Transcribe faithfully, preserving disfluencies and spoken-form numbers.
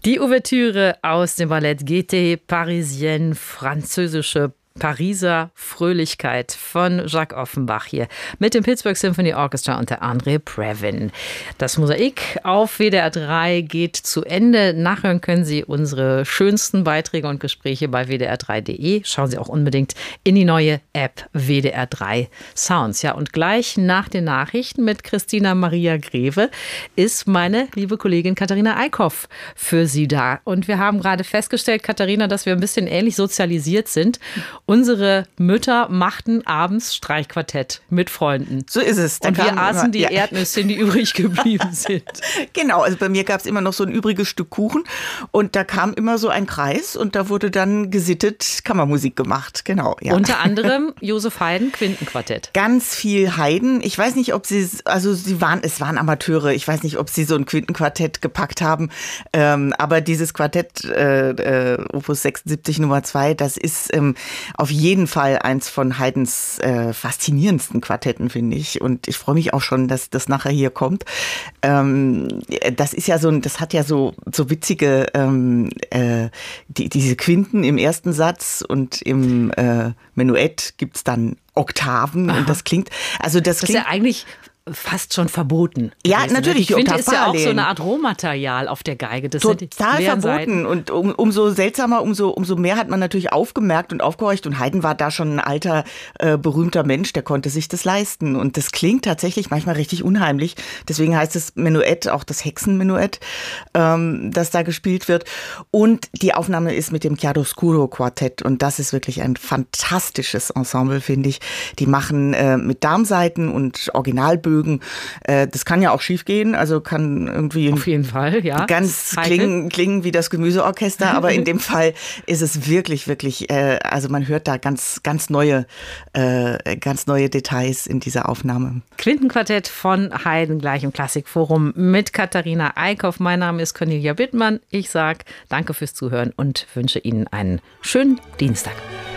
Die Ouvertüre aus dem Ballett Gaieté Parisienne, französische Pariser Fröhlichkeit von Jacques Offenbach hier mit dem Pittsburgh Symphony Orchestra unter André Previn. Das Mosaik auf W D R drei geht zu Ende. Nachhören können Sie unsere schönsten Beiträge und Gespräche bei w d r drei punkt d e. Schauen Sie auch unbedingt in die neue App W D R drei Sounds. Ja, und gleich nach den Nachrichten mit Christina Maria Greve ist meine liebe Kollegin Katharina Eickhoff für Sie da. Und wir haben gerade festgestellt, Katharina, dass wir ein bisschen ähnlich sozialisiert sind. Unsere Mütter machten abends Streichquartett mit Freunden. So ist es. Da und wir aßen immer, die ja. Erdnüsse, die übrig geblieben sind. Genau, also bei mir gab es immer noch so ein übriges Stück Kuchen und da kam immer so ein Kreis und da wurde dann gesittet Kammermusik gemacht. Genau. Ja. Unter anderem Josef Haydn, Quintenquartett. Ganz viel Haydn. Ich weiß nicht, ob sie, also sie waren, es waren Amateure. Ich weiß nicht, ob sie so ein Quintenquartett gepackt haben. Ähm, aber dieses Quartett, äh, äh, Opus sechsundsiebzig Nummer zwei, das ist ähm, auf jeden Fall eins von Haydns äh, faszinierendsten Quartetten, finde ich. Und ich freue mich auch schon, dass das nachher hier kommt. Ähm, das ist ja so, das hat ja so, so witzige, ähm, äh, die, diese Quinten im ersten Satz und im äh, Menuett gibt's dann Oktaven. Aha. Und das klingt, also das, das klingt. ist ja eigentlich fast schon verboten. Ja, gewesen. natürlich. Die Quinte ist ja auch so eine Art Rohmaterial auf der Geige. Das Total verboten. Seiten. Und um, umso seltsamer, umso, umso mehr hat man natürlich aufgemerkt und aufgehorcht. Und Haydn war da schon ein alter, äh, berühmter Mensch, der konnte sich das leisten. Und das klingt tatsächlich manchmal richtig unheimlich. Deswegen heißt es Menuett, auch das Hexenmenuett, ähm, das da gespielt wird. Und die Aufnahme ist mit dem Chiaroscuro Quartett. Und das ist wirklich ein fantastisches Ensemble, finde ich. Die machen äh, mit Darmsaiten und Originalbögen. Das kann ja auch schief gehen, also kann irgendwie auf jeden Fall, ja. ganz klingen, klingen wie das Gemüseorchester, aber in dem Fall ist es wirklich, wirklich, äh, also man hört da ganz, ganz neue, äh, ganz neue Details in dieser Aufnahme. Quintenquartett von Haydn gleich im Klassikforum mit Katharina Eickhoff. Mein Name ist Cornelia Bittmann. Ich sage danke fürs Zuhören und wünsche Ihnen einen schönen Dienstag.